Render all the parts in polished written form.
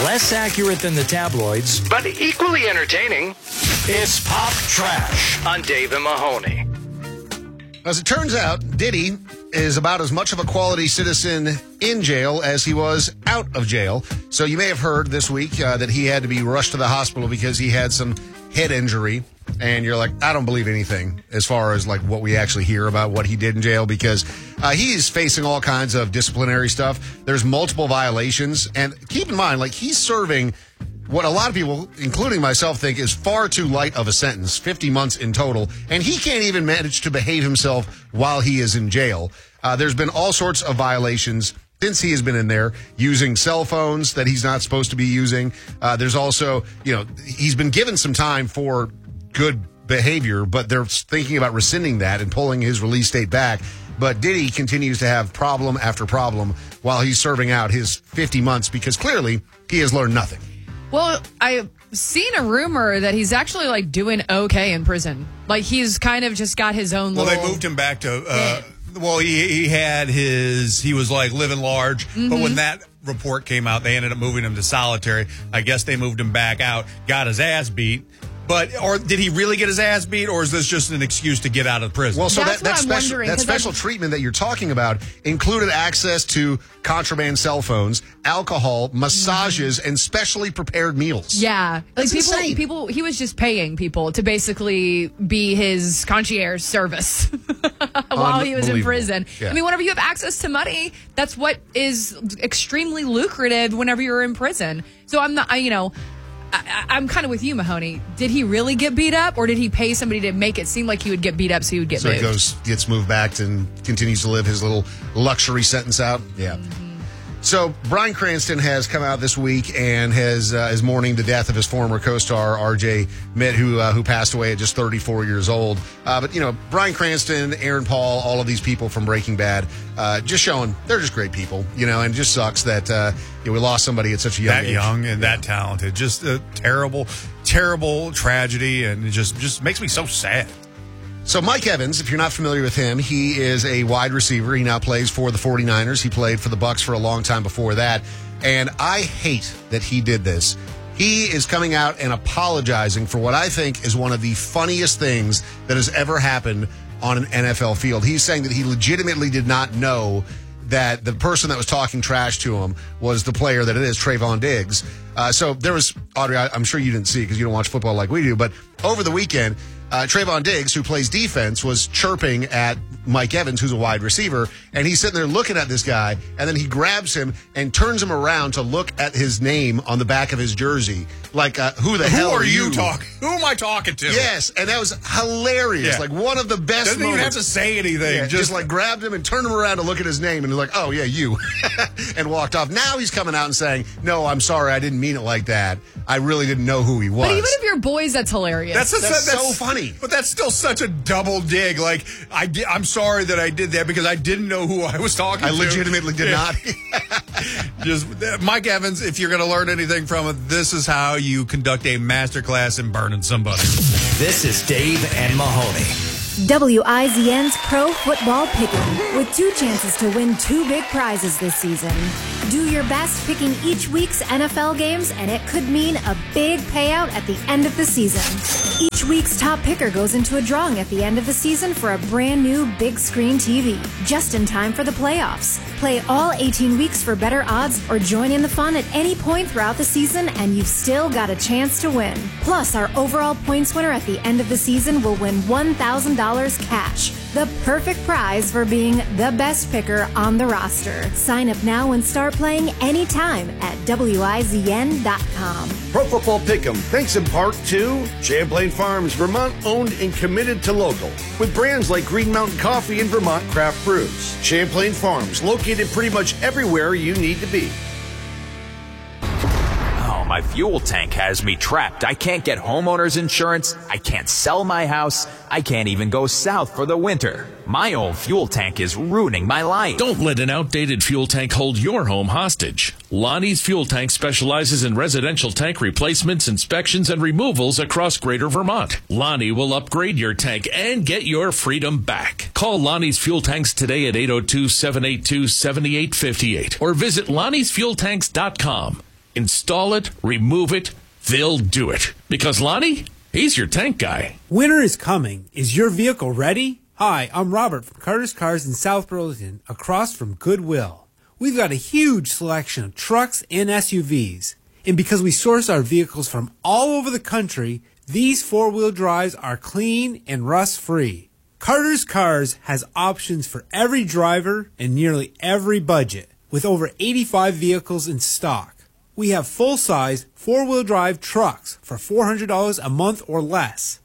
Less accurate than the tabloids, but equally entertaining. It's Pop Trash on Dave and Mahoney. As it turns out, Diddy is about as much of a quality citizen in jail as he was out of jail. So you may have heard this week that he had to be rushed to the hospital because he had some head injury. And you're like, I don't believe anything as far as like what we actually hear about what he did in jail, because he's facing all kinds of disciplinary stuff. There's multiple violations. And keep in mind, like, he's serving what a lot of people, including myself, think is far too light of a sentence, 50 months in total. And he can't even manage to behave himself while he is in jail. There's been all sorts of violations since he has been in there, using cell phones that he's not supposed to be using. There's also, he's been given some time for good behavior, but they're thinking about rescinding that and pulling his release date back. But Diddy continues to have problem after problem while he's serving out his 50 months because clearly he has learned nothing. Well, I've seen a rumor that he's actually like doing okay in prison. Like he's kind of just got his own little... Well, they moved him back to... he was like living large, but when that report came out, they ended up moving him to solitary. I guess they moved him back out, got his ass beat. Or did he really get his ass beat, or is this just an excuse to get out of prison? Well, so that special treatment that you're talking about included access to contraband cell phones, alcohol, massages, and specially prepared meals. Yeah. Like people, he was just paying people to basically be his concierge service while he was in prison. Yeah. I mean, whenever you have access to money, that's what is extremely lucrative whenever you're in prison. So I'm not, I'm kind of with you, Mahoney. Did he really get beat up, or did he pay somebody to make it seem like he would get beat up so he would get moved? So he gets moved back and continues to live his little luxury sentence out? Yeah. So Bryan Cranston has come out this week and is mourning the death of his former co-star, R.J. Mitt, who passed away at just 34 years old. But Bryan Cranston, Aaron Paul, all of these people from Breaking Bad, just showing they're just great people, and it just sucks that we lost somebody at such a young age. That young and that talented. Just a terrible, terrible tragedy, and it just makes me so sad. So Mike Evans, if you're not familiar with him, he is a wide receiver. He now plays for the 49ers. He played for the Bucs for a long time before that. And I hate that he did this. He is coming out and apologizing for what I think is one of the funniest things that has ever happened on an NFL field. He's saying that he legitimately did not know that the person that was talking trash to him was the player that it is, Trayvon Diggs. So there was, Audrey, I'm sure you didn't see because you don't watch football like we do, but over the weekend, Trayvon Diggs, who plays defense, was chirping at Mike Evans, who's a wide receiver, and he's sitting there looking at this guy, and then he grabs him and turns him around to look at his name on the back of his jersey. Like, who the hell are you talking? Who am I talking to? Yes, and that was hilarious. Yeah. Like, one of the best Doesn't moments. even have to say anything. Yeah, just like grabbed him and turned him around to look at his name, and he's like, oh, yeah, you. And walked off. Now he's coming out and saying, no, I'm sorry, I didn't mean it like that. I really didn't know who he was. But even if you're boys, that's hilarious. That's so funny. But that's still such a double dig. Like, I'm sorry that I did that because I didn't know who I was talking to. I legitimately did not. Just Mike Evans, if you're going to learn anything from it, this is how you conduct a masterclass in burning somebody. This is Dave and Mahoney. WIZN's Pro Football Pick'em, with 2 chances to win 2 big prizes this season. Do your best picking each week's NFL games, and it could mean a big payout at the end of the season. Each week's top picker goes into a drawing at the end of the season for a brand new big screen TV, just in time for the playoffs. Play all 18 weeks for better odds or join in the fun at any point throughout the season, and you've still got a chance to win. Plus, our overall points winner at the end of the season will win $1,000 cash, the perfect prize for being the best picker on the roster. Sign up now and start playing anytime at WIZN.com. Pro Football Pick'em, thanks in part to Champlain Farms, Vermont owned and committed to local, with brands like Green Mountain Coffee and Vermont Craft Brews. Champlain Farms, located pretty much everywhere you need to be. My fuel tank has me trapped. I can't get homeowner's insurance. I can't sell my house. I can't even go south for the winter. My old fuel tank is ruining my life. Don't let an outdated fuel tank hold your home hostage. Lonnie's Fuel Tank specializes in residential tank replacements, inspections, and removals across Greater Vermont. Lonnie will upgrade your tank and get your freedom back. Call Lonnie's Fuel Tanks today at 802-782-7858 or visit Lonnie'sFuelTanks.com. Install it, remove it, they'll do it. Because Lonnie, he's your tank guy. Winter is coming. Is your vehicle ready? Hi, I'm Robert from Carter's Cars in South Burlington, across from Goodwill. We've got a huge selection of trucks and SUVs. And because we source our vehicles from all over the country, these four-wheel drives are clean and rust-free. Carter's Cars has options for every driver and nearly every budget, with over 85 vehicles in stock. We have full-size four-wheel drive trucks for $400 a month or less,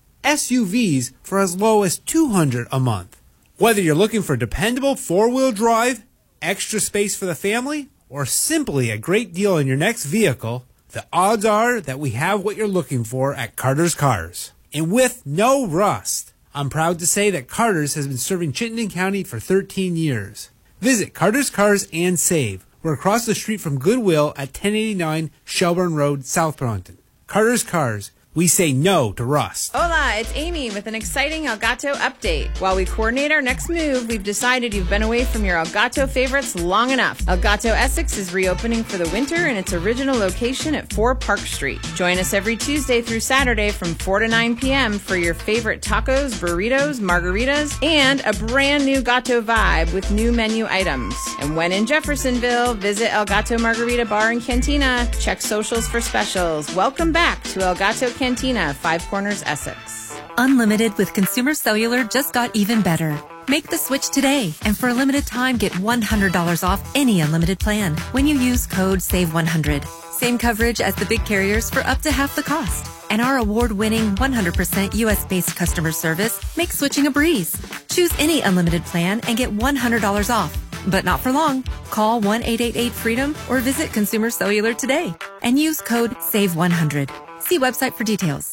SUVs for as low as $200 a month. Whether you're looking for dependable four-wheel drive, extra space for the family, or simply a great deal on your next vehicle, the odds are that we have what you're looking for at Carter's Cars. And with no rust. I'm proud to say that Carter's has been serving Chittenden County for 13 years. Visit Carter's Cars and save. We're across the street from Goodwill at 1089 Shelburne Road, South Burlington. Carter's Cars. We say no to rust. Hola, it's Amy with an exciting Elgato update. While we coordinate our next move, we've decided you've been away from your Elgato favorites long enough. Elgato Essex is reopening for the winter in its original location at 4 Park Street. Join us every Tuesday through Saturday from 4 to 9 p.m. for your favorite tacos, burritos, margaritas, and a brand new Gato vibe with new menu items. And when in Jeffersonville, visit Elgato Margarita Bar and Cantina. Check socials for specials. Welcome back to Elgato Cantina, 5 Corners, Essex. Unlimited with Consumer Cellular just got even better. Make the switch today, and for a limited time, get $100 off any unlimited plan when you use code SAVE100. Same coverage as the big carriers for up to half the cost. And our award-winning 100% U.S.-based customer service makes switching a breeze. Choose any unlimited plan and get $100 off. But not for long. Call 1-888-FREEDOM or visit Consumer Cellular today and use code SAVE100. See website for details.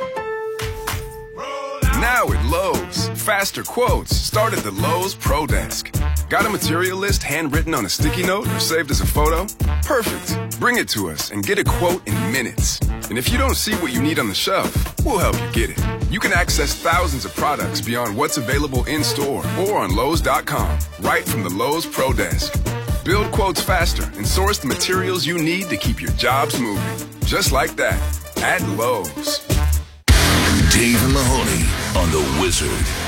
Now at Lowe's, faster quotes start at the Lowe's Pro Desk. Got a material list handwritten on a sticky note or saved as a photo? Perfect. Bring it to us and get a quote in minutes. And if you don't see what you need on the shelf, we'll help you get it. You can access thousands of products beyond what's available in-store or on Lowe's.com, right from the Lowe's Pro Desk. Build quotes faster and source the materials you need to keep your jobs moving. Just like that, at Lowe's. Dave and Mahoney on The Wizard.